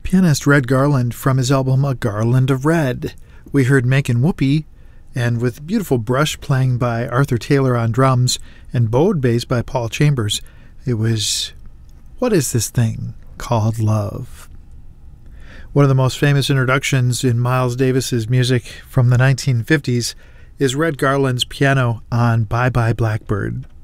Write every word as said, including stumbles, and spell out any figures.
pianist Red Garland from his album A Garland of Red. We heard Makin' Whoopee, and with beautiful brush playing by Arthur Taylor on drums and bowed bass by Paul Chambers, it was What Is This Thing Called Love? One of the most famous introductions in Miles Davis's music from the nineteen fifties is Red Garland's piano on Bye Bye Blackbird.